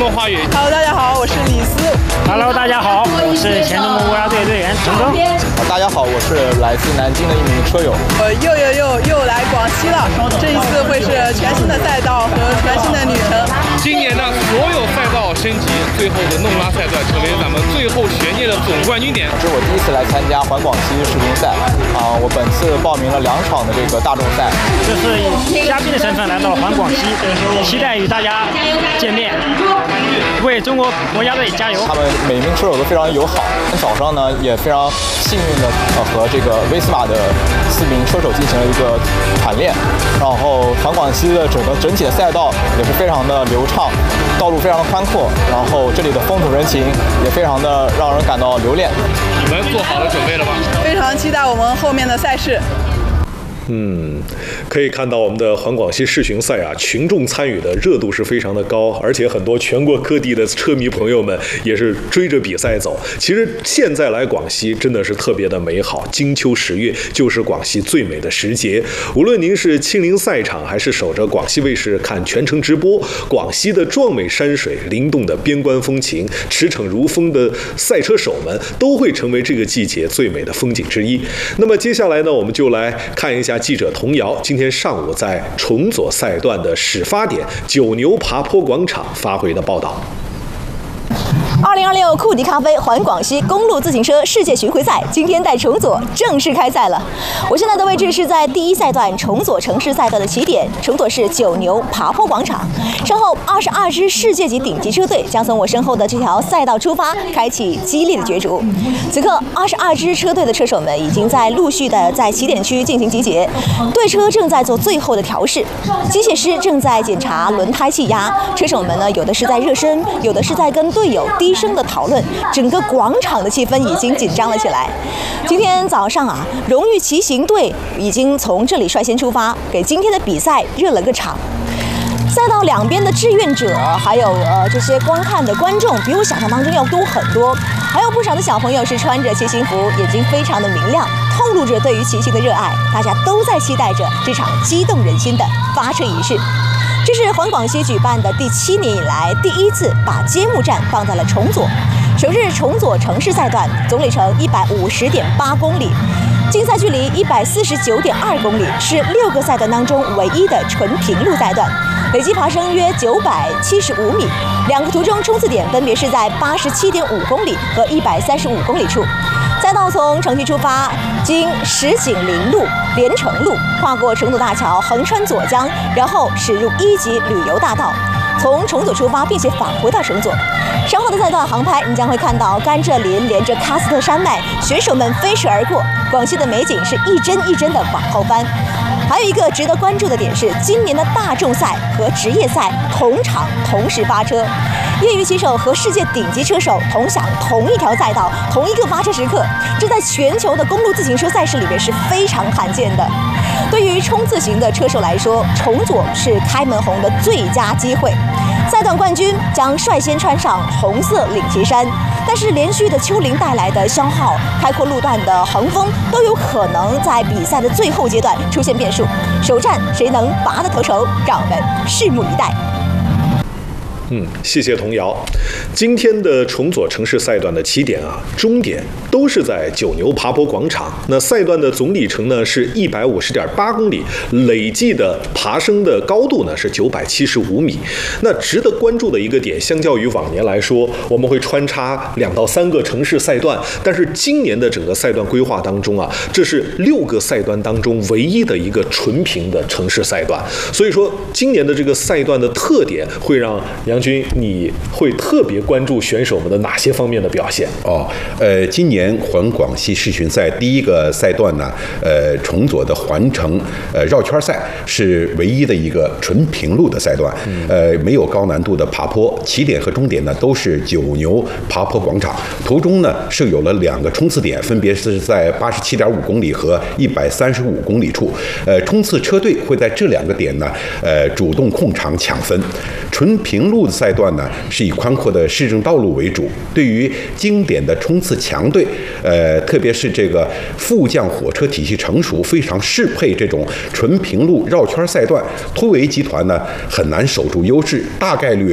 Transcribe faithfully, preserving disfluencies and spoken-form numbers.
梦花语。 Hello， 大家好，我是李思。 Hello， 大家好，我是前东国家队队员陈东。 大家好，我是来自南京的一名车友。 我又又又又来广西了，这一次会是全新的赛道和全新的旅程。 今年的所有赛道升级，最后的弄拉赛段成为咱们最后悬念的总冠军点。 这是我第一次来参加环广西世巡赛啊！我本次报名了两场的这个大众赛， 这是以嘉宾的身份来到环广西，期待与大家见面，为中国国家队加油。 他们每名车手都非常友好。早上呢，也非常幸运的呃和这个威斯马的四名车手进行了一个团练，然后环广西的整个整体的赛道也是非常的流畅，道路非常的宽阔，然后这里的风土人情也非常的让人感到留恋。 你们做好了准备了吗？ 非常期待我们后面的赛事。 嗯，可以看到我们的环广西世巡赛啊，群众参与的热度是非常的高，而且很多全国各地的车迷朋友们也是追着比赛走。其实现在来广西真的是特别的美好，金秋十月就是广西最美的时节。无论您是亲临赛场，还是守着广西卫视看全程直播，广西的壮美山水、灵动的边关风情、驰骋如风的赛车手们，都会成为这个季节最美的风景之一。那么接下来呢，我们就来看一下记者童瑶今天上午在崇左赛段的始发点九牛爬坡广场发回的报道。 二零二六库迪咖啡环广西公路自行车世界巡回赛今天在崇左正式开赛了。我现在的位置是在第一赛段崇左城市赛段的起点，崇左市九牛爬坡广场。稍后二十二支世界级顶级车队将从我身后的这条赛道出发，开启激烈的角逐。此刻，二十二支车队的车手们已经在陆续的在起点区进行集结，队车正在做最后的调试，机械师正在检查轮胎气压，车手们呢有的是在热身，有的是在跟队友低声的讨论，整个广场的气氛已经紧张了起来。今天早上啊，荣誉骑行队已经从这里率先出发，给今天的比赛热了个场。赛道两边的志愿者，还有呃这些观看的观众，比我想象当中要多很多。还有不少的小朋友是穿着骑行服，眼睛非常的明亮，透露着对于骑行的热爱。大家都在期待着这场激动人心的发车仪式。这是环广西举办的第七年以来第一次把揭幕战放在了崇左。首日崇左城市赛段总里程一百五十点八公里，竞赛距离一百四十九点二公里，是六个赛段当中唯一的纯平路赛段，累计爬升约九百七十五米。两个途中冲刺点分别是在八十七点五公里和一百三十五公里处。赛道从城区出发，经石井林路、连城路，跨过崇左大桥，横穿左江，然后驶入一级旅游大道。从崇左出发，并且返回到崇左。稍后的赛段航拍，你将会看到甘蔗林连着喀斯特山脉，选手们飞驰而过，广西的美景是一帧一帧的往后翻。还有一个值得关注的点是，今年的大众赛和职业赛同场同时发车，业余骑手和世界顶级车手同享同一条赛道、同一个发车时刻，这在全球的公路自行车赛事里面是非常罕见的。对于冲刺型的车手来说，崇左是开门红的最佳机会。赛段冠军将率先穿上红色领旗衫，但是连续的丘陵带来的消耗、开阔路段的横风都有可能在比赛的最后阶段出现变数。首战谁能拔得头筹，让我们拭目以待。 嗯，谢谢童瑶。今天的崇左城市赛段的起点啊、终点都是在九牛爬坡广场。那赛段的总里程呢是一百五十点八公里，累计的爬升的高度呢是九百七十五米。那值得关注的一个点，相较于往年来说，我们会穿插两到三个城市赛段，但是今年的整个赛段规划当中啊，这是六个赛段当中唯一的一个纯平的城市赛段。所以说，今年的这个赛段的特点会让杨军，你会特别关注选手们的哪些方面的表现？ 哦，呃，今年环广西世巡赛第一个赛段呢，呃，崇左的环城呃绕圈赛是唯一的一个纯平路的赛段，呃，没有高难度的爬坡，起点和终点呢都是九牛爬坡广场，途中呢设有了两个冲刺点，分别是在八十七点五公里和一百三十五公里处，呃，冲刺车队会在这两个点呢，呃，主动控场抢分。纯平路的赛段呢是以宽阔的市政道路为主，对于经典的冲刺强队，呃，特别是这个副将火车体系成熟，非常适配这种纯平路绕圈赛段。突围集团呢很难守住优势，大概率